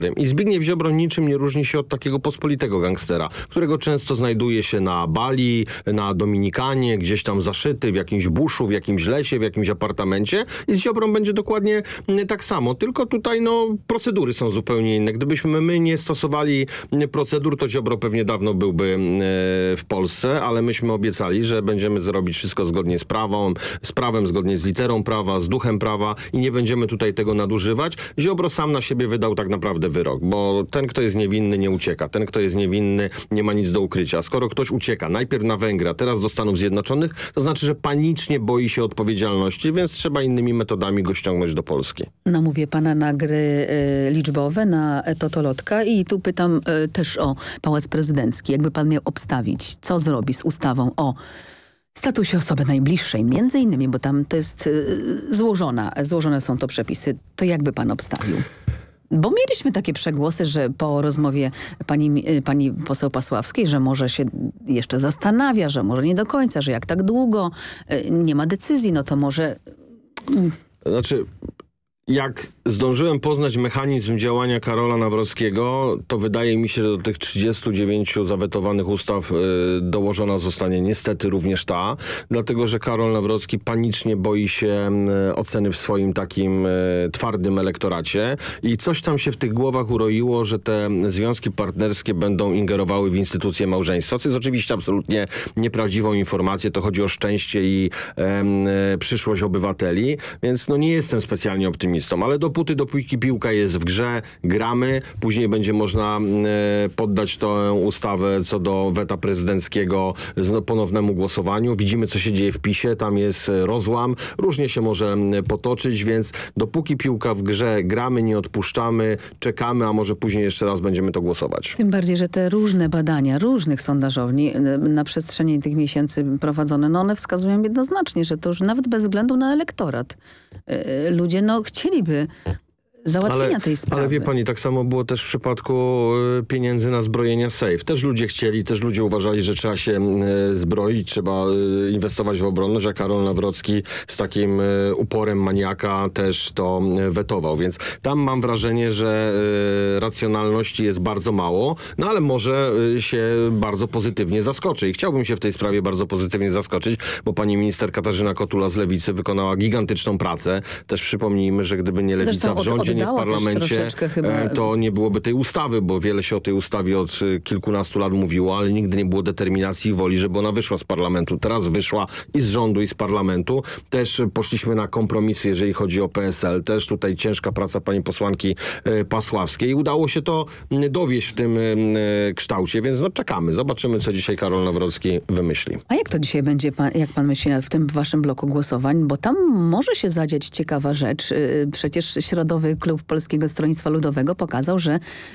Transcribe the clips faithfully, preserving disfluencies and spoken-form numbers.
I Zbigniew Ziobro niczym nie różni się od takiego pospolitego gangstera, którego często znajduje się na Bali, na Dominikanie, gdzieś tam zaszyty w jakimś buszu, w jakimś lesie, w jakimś apartamencie i z Ziobrą będzie dokładnie tak samo, tylko tutaj no procedury są zupełnie inne. Gdybyśmy my nie stosowali procedur, to Ziobro pewnie dawno byłby w Polsce, ale myśmy obiecali, że będziemy zrobić wszystko zgodnie z prawem, z prawem, zgodnie z literą prawa, z duchem prawa i nie będziemy tutaj tego nadużywać. Ziobro sam na siebie wydał tak naprawdę wyrok, bo ten, kto jest niewinny, nie ucieka. Ten, kto jest niewinny, nie ma nic do ukrycia. Skoro ktoś ucieka najpierw na Węgry, a teraz do Stanów Zjednoczonych, to znaczy, że panicznie boi się odpowiedzialności, więc trzeba innymi metodami go ściągnąć do Polski. Namówię pana na gry y, liczbowe, na totolotka i tu pytam y, też o Pałac Prezydencki. Jakby pan miał obstawić, co zrobi z ustawą o statusie osoby najbliższej, między innymi, bo tam to jest y, złożona, złożone są to przepisy, to jakby pan obstawił? Bo mieliśmy takie przegłosy, że po rozmowie pani, pani poseł Pasławskiej, że może się jeszcze zastanawia, że może nie do końca, że jak tak długo nie ma decyzji, no to może... Znaczy... Jak zdążyłem poznać mechanizm działania Karola Nawrockiego, to wydaje mi się, że do tych trzydziestu dziewięciu zawetowanych ustaw y, dołożona zostanie niestety również ta, dlatego że Karol Nawrocki panicznie boi się y, oceny w swoim takim y, twardym elektoracie i coś tam się w tych głowach uroiło, że te związki partnerskie będą ingerowały w instytucje małżeństwa, co jest oczywiście absolutnie nieprawdziwą informacją. To chodzi o szczęście i y, y, przyszłość obywateli, więc no nie jestem specjalnie optymistą. Ale dopóty, dopóki piłka jest w grze, gramy. Później będzie można e, poddać tę ustawę co do weta prezydenckiego z ponownemu głosowaniu. Widzimy, co się dzieje w PiSie. Tam jest rozłam. Różnie się może potoczyć, więc dopóki piłka w grze, gramy, nie odpuszczamy, czekamy, a może później jeszcze raz będziemy to głosować. Tym bardziej, że te różne badania różnych sondażowni na przestrzeni tych miesięcy prowadzone, no one wskazują jednoznacznie, że to już nawet bez względu na elektorat. Ludzie no chcieliby załatwienia ale, tej sprawy. Ale wie pani, tak samo było też w przypadku y, pieniędzy na zbrojenia Sejf. Też ludzie chcieli, też ludzie uważali, że trzeba się y, zbroić, trzeba y, inwestować w obronność, a Karol Nawrocki z takim y, uporem maniaka też to y, wetował. Więc tam mam wrażenie, że y, racjonalności jest bardzo mało, no ale może y, się bardzo pozytywnie zaskoczy. I chciałbym się w tej sprawie bardzo pozytywnie zaskoczyć, bo pani minister Katarzyna Kotula z Lewicy wykonała gigantyczną pracę. Też przypomnijmy, że gdyby nie Lewica Zresztą w rządzie, nie w parlamencie, chyba... to nie byłoby tej ustawy, bo wiele się o tej ustawie od kilkunastu lat mówiło, ale nigdy nie było determinacji i woli, żeby ona wyszła z parlamentu. Teraz wyszła i z rządu, i z parlamentu. Też poszliśmy na kompromisy, jeżeli chodzi o P S L. Też tutaj ciężka praca pani posłanki Pasławskiej. I udało się to dowieść w tym kształcie, więc no czekamy. Zobaczymy, co dzisiaj Karol Nawrocki wymyśli. A jak to dzisiaj będzie, pan, jak pan myśli, w tym waszym bloku głosowań? Bo tam może się zadziać ciekawa rzecz. Przecież Środowy Klub Polskiego Stronnictwa Ludowego pokazał, że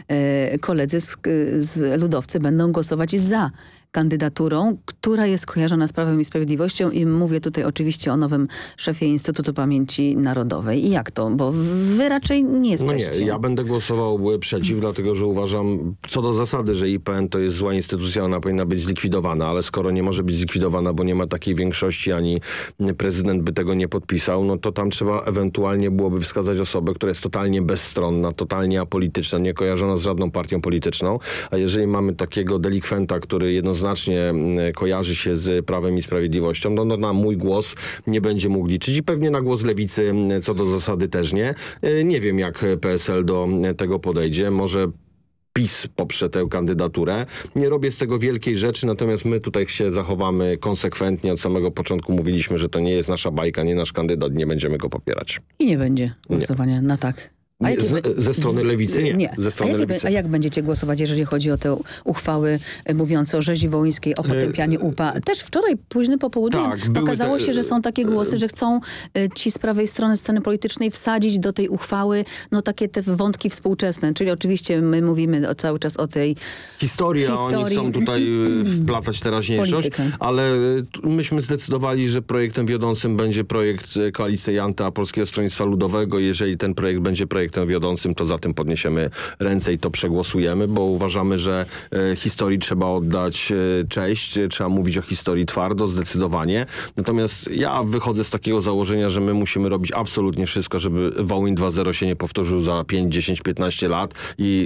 e, koledzy z, z ludowcy będą głosować za kandydaturą, która jest kojarzona z Prawem i Sprawiedliwością i mówię tutaj oczywiście o nowym szefie Instytutu Pamięci Narodowej. I jak to? Bo wy raczej nie jesteście. No nie, ja będę głosował przeciw, dlatego że uważam co do zasady, że I P N to jest zła instytucja, ona powinna być zlikwidowana, ale skoro nie może być zlikwidowana, bo nie ma takiej większości, ani prezydent by tego nie podpisał, no to tam trzeba ewentualnie byłoby wskazać osobę, która jest totalnie bezstronna, totalnie apolityczna, nie kojarzona z żadną partią polityczną, a jeżeli mamy takiego delikwenta, który jednoznacznie kojarzy się z Prawem i Sprawiedliwością, no, no na mój głos nie będzie mógł liczyć i pewnie na głos Lewicy co do zasady też nie. Nie wiem, jak P S L do tego podejdzie. Może PiS poprze tę kandydaturę. Nie robię z tego wielkiej rzeczy, natomiast my tutaj się zachowamy konsekwentnie. Od samego początku mówiliśmy, że to nie jest nasza bajka, nie nasz kandydat, nie będziemy go popierać. I nie będzie głosowania na tak. A nie, z, ze strony lewicy nie. nie. Ze strony a, lewicy. a jak będziecie głosować, jeżeli chodzi o te uchwały mówiące o rzezi wołyńskiej, o potępianiu U P A? Też wczoraj, późny po południu, tak, pokazało te... się, że są takie głosy, że chcą ci z prawej strony sceny politycznej wsadzić do tej uchwały no takie te wątki współczesne. Czyli oczywiście my mówimy o, cały czas o tej historii. historii. Oni chcą tutaj wplatać teraźniejszość, politykę. Ale myśmy zdecydowali, że projektem wiodącym będzie projekt koalicyjanta Polskiego Stronnictwa Ludowego. Jeżeli ten projekt będzie projekt projektem wiodącym, to za tym podniesiemy ręce i to przegłosujemy, bo uważamy, że e, historii trzeba oddać e, cześć, e, trzeba mówić o historii twardo, zdecydowanie. Natomiast ja wychodzę z takiego założenia, że my musimy robić absolutnie wszystko, żeby Wołyń dwa zero się nie powtórzył za pięć, dziesięć, piętnaście lat i